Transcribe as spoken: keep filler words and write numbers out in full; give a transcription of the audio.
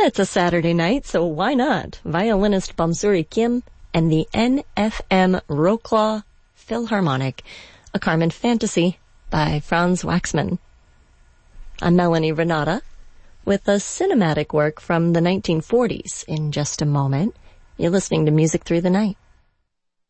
it's a Saturday night, so why not? Violinist Bamsuri Kim and the N F M Wroclaw Philharmonic, a Carmen Fantasy by Franz Waxman. I'm Melanie Renata with a cinematic work from the nineteen forties in just a moment. You're listening to Music Through the Night.